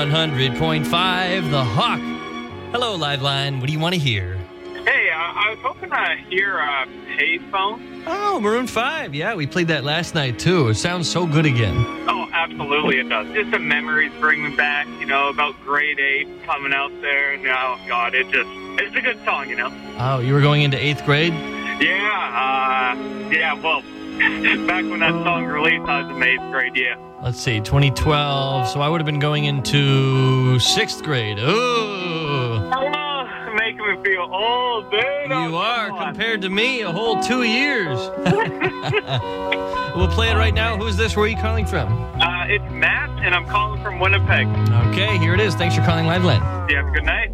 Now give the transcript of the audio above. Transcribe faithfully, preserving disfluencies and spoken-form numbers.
one hundred point five, The Hawk. Hello, Liveline. What do you want to hear? Hey, uh, I was hoping to hear uh, Payphone. Oh, Maroon five. Yeah, we played that last night, too. It sounds so good again. Oh, absolutely it does. Just the memories bring me back, you know, about grade eight coming out there. And, oh, God, it just, it's a good song, you know? Oh, you were going into eighth grade? Yeah, uh, yeah, well, back when that song released, I was in eighth grade, yeah. Let's see, twenty twelve. So I would have been going into sixth grade. Ooh. Oh, making me feel old, dude. You are, compared to me, a whole two years. We'll play it right now. Who's this? Where are you calling from? Uh, it's Matt, and I'm calling from Winnipeg. Okay, here it is. Thanks for calling Liveline. You have a good night.